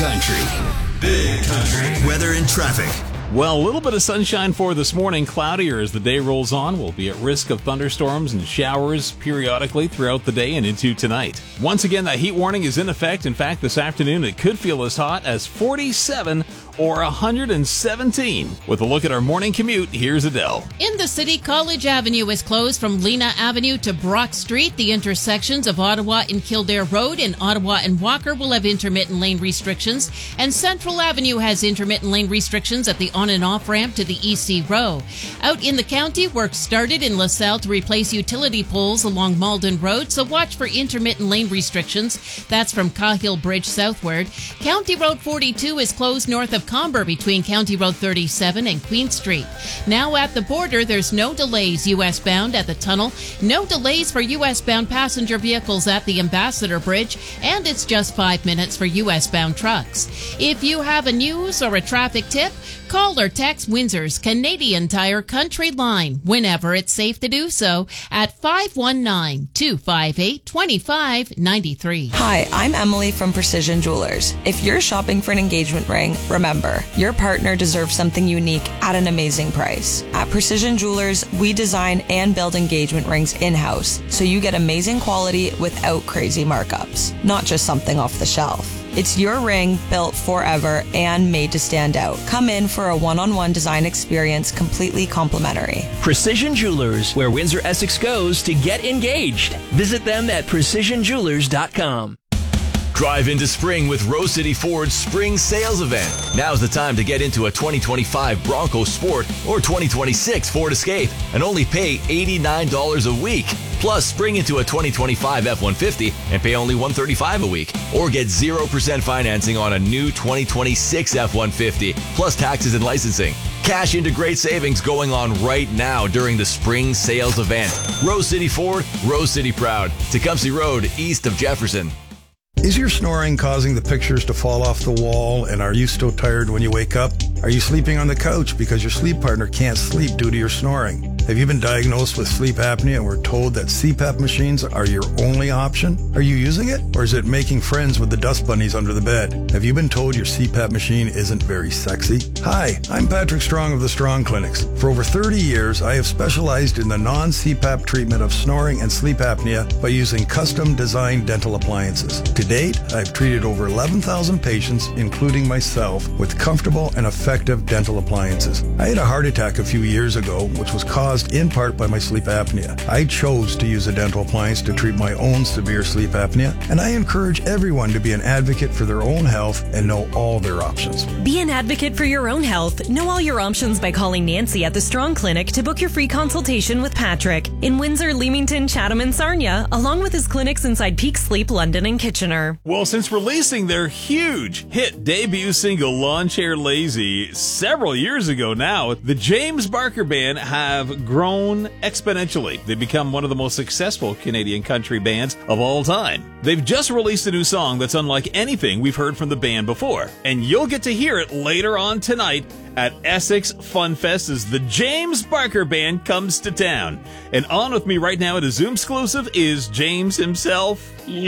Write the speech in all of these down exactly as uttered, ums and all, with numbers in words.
Country. Big Country. Weather and traffic. Well, a little bit of sunshine for this morning. Cloudier as the day rolls on. We'll be at risk of thunderstorms and showers periodically throughout the day and into tonight. Once again, that heat warning is in effect. In fact, this afternoon it could feel as hot as forty-seven or one hundred seventeen. With a look at our morning commute, here's Adele. In the city, College Avenue is closed from Lena Avenue to Brock Street. The intersections of Ottawa and Kildare Road and Ottawa and Walker will have intermittent lane restrictions. And Central Avenue has intermittent lane restrictions at the on and off ramp to the E C Row. Out in the county, work started in LaSalle to replace utility poles along Malden Road, so watch for intermittent lane restrictions. That's from Cahill Bridge southward. County Road forty-two is closed north of Comber between County Road thirty-seven and Queen Street. Now at the border, there's no delays U S bound at the tunnel, no delays for U S bound passenger vehicles at the Ambassador Bridge, and it's just five minutes for U S bound trucks. If you have a news or a traffic tip, call or text Windsor's Canadian Tire Country Line whenever it's safe to do so at five one nine, two five eight, two five nine three. Hi, I'm Emily from Precision Jewelers. If you're shopping for an engagement ring, remember, your partner deserves something unique at an amazing price. At Precision Jewelers, we design and build engagement rings in-house, so you get amazing quality without crazy markups, not just something off the shelf. It's your ring built forever and made to stand out. Come in for a one-on-one design experience completely complimentary. Precision Jewelers, where Windsor Essex goes to get engaged. Visit them at precision jewelers dot com. Drive into spring with Rose City Ford's spring sales event. Now's the time to get into a twenty twenty-five Bronco Sport or twenty twenty-six Ford Escape and only pay eighty-nine dollars a week. Plus, spring into a twenty twenty-five F one fifty and pay only one hundred thirty-five dollars a week. Or get zero percent financing on a new twenty twenty-six F one fifty, plus taxes and licensing. Cash into great savings going on right now during the spring sales event. Rose City Ford, Rose City proud. Tecumseh Road, east of Jefferson. Is your snoring causing the pictures to fall off the wall, and are you still tired when you wake up? Are you sleeping on the couch because your sleep partner can't sleep due to your snoring? Have you been diagnosed with sleep apnea and were told that C PAP machines are your only option? Are you using it, or is it making friends with the dust bunnies under the bed? Have you been told your C PAP machine isn't very sexy? Hi, I'm Patrick Strong of the Strong Clinics. For over thirty years, I have specialized in the non-C PAP treatment of snoring and sleep apnea by using custom-designed dental appliances. To date, I've treated over eleven thousand patients, including myself, with comfortable and effective dental appliances. I had a heart attack a few years ago, which was caused in part by my sleep apnea. I chose to use a dental appliance to treat my own severe sleep apnea, and I encourage everyone to be an advocate for their own health and know all their options. Be an advocate for your own health. Know all your options by calling Nancy at the Strong Clinic to book your free consultation with Patrick in Windsor, Leamington, Chatham, and Sarnia, along with his clinics inside Peak Sleep, London, and Kitchener. Well, since releasing their huge hit debut single Lawn Chair Lazy several years ago now, the James Barker Band have grown exponentially. They've become one of the most successful Canadian country bands of all time. They've just released a new song that's unlike anything we've heard from the band before, and you'll get to hear it later on tonight at Essex Fun Fest as the James Barker Band comes to town. And on with me right now at a Zoom exclusive is James himself.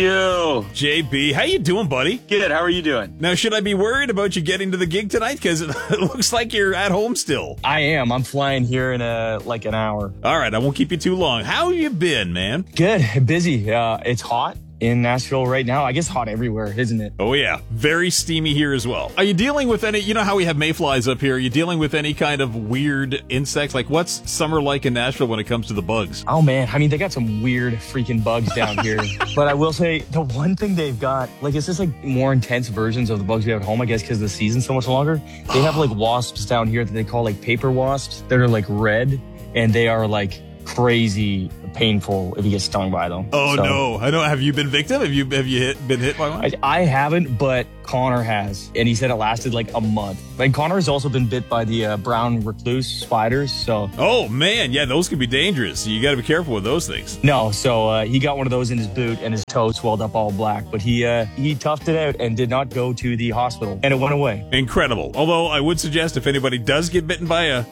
Yo. J B, how you doing, buddy? Good, how are you doing? Now, should I be worried about you getting to the gig tonight? Because it looks like you're at home still. I am. I'm flying here in a, like an hour. All right, I won't keep you too long. How have you been, man? Good, busy. Uh, it's hot in Nashville right now. I guess hot everywhere, isn't it? Oh, yeah. Very steamy here as well. Are you dealing with any, you know how we have mayflies up here? Are you dealing with any kind of weird insects? Like, what's summer like in Nashville when it comes to the bugs? Oh, man. I mean, they got some weird freaking bugs down here. But I will say, the one thing they've got, like, it's just like more intense versions of the bugs we have at home, I guess, because the season's so much longer. They have, like, wasps down here that they call, like, paper wasps that are, like, red, and they are, like, crazy painful if you get stung by them. Oh, so, no. I know. Have you been victim? Have you have you hit, been hit by one? I, I haven't, but Connor has. And he said it lasted like a month. Like, Connor has also been bit by the uh, brown recluse spiders, so. Oh, man. Yeah, those can be dangerous. You got to be careful with those things. No, so uh, he got one of those in his boot and his toe swelled up all black. But he, uh, he toughed it out and did not go to the hospital. And it went away. Incredible. Although I would suggest if anybody does get bitten by a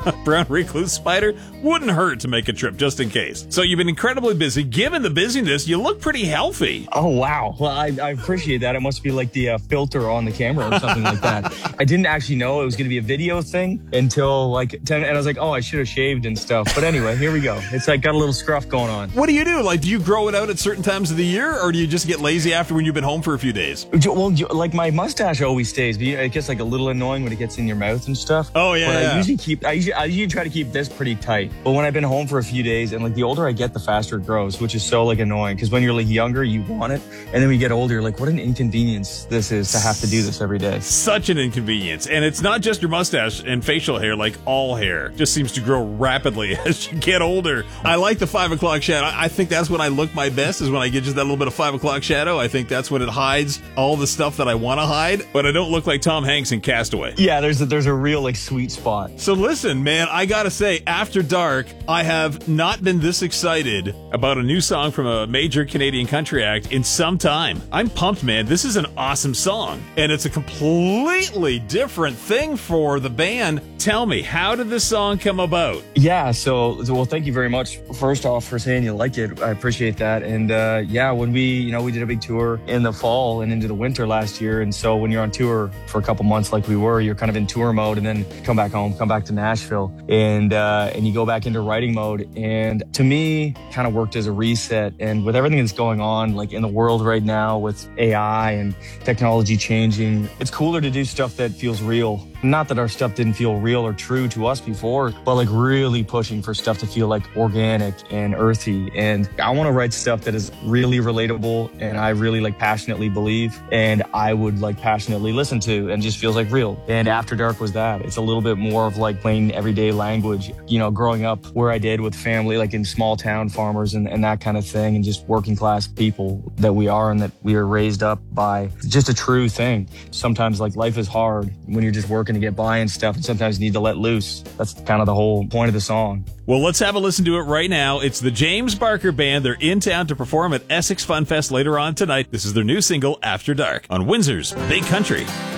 brown recluse spider, wouldn't hurt to make a trip just in case. So you've been incredibly busy. Given the busyness, you look pretty healthy. Oh, wow. Well, I, I appreciate that. It must be like the uh, filter on the camera or something like that. I didn't actually know it was going to be a video thing until like ten, and I was like, oh, I should have shaved and stuff. But anyway, here we go. It's like got a little scruff going on. What do you do? Like, do you grow it out at certain times of the year, or do you just get lazy after when you've been home for a few days? Well, like my mustache always stays, but it gets like a little annoying when it gets in your mouth and stuff. Oh, yeah. But yeah. I usually keep, I usually, I usually try to keep this pretty tight. But when I've been home for a few days, and like the older I get, the faster it grows, which is so like annoying. Because when you're like younger, you want it, and then when you get older, you're like, what an inconvenience this is to have to do this every day. Such an inconvenience. And it's not just your mustache and facial hair, like all hair just seems to grow rapidly as you get older. I like the five o'clock shadow. I think that's when I look my best, is when I get just that little bit of five o'clock shadow. I think that's when it hides all the stuff that I want to hide, but I don't look like Tom Hanks in Castaway. Yeah, there's a, there's a real like sweet spot. So listen, man, I gotta say, After Dark, I have not been this excited about a new song from a major Canadian country act in some time. I'm pumped, man. This is an awesome song, and it's a completely different thing for the band. Tell me, how did this song come about? Yeah, so, so well, thank you very much, first off, for saying you like it. I appreciate that. And uh, yeah, when we, you know, we did a big tour in the fall and into the winter last year. And so when you're on tour for a couple months like we were, you're kind of in tour mode, and then come back home, come back to Nashville, and uh, and you go back into writing mode. And to me, kind of worked as a reset. And with everything that's going on, like in the world right now with A I and technology changing, it's cooler to do stuff that feels real. Not that our stuff didn't feel real or true to us before, but like really pushing for stuff to feel like organic and earthy. And I want to write stuff that is really relatable, and I really like passionately believe, and I would like passionately listen to, and just feels like real. And After Dark was that. It's a little bit more of like plain everyday language, you know, growing up where I did with family, like in small town farmers and, and that kind of thing, and just working class people that we are and that we are raised up by. Just a true thing. Sometimes like life is hard when you're just working to get by and stuff, and sometimes you need to let loose. That's kind of the whole point of the song. Well, let's have a listen to it right now. It's the James Barker Band. They're in town to perform at Essex Fun Fest later on tonight. This is their new single, After Dark, on Windsor's Big Country.